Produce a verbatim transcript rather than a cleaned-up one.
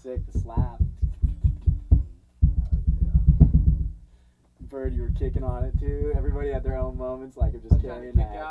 sick to slap. Bird, you were kicking on it too. Everybody had their own moments, like of just I'm trying to carrying kick that. out.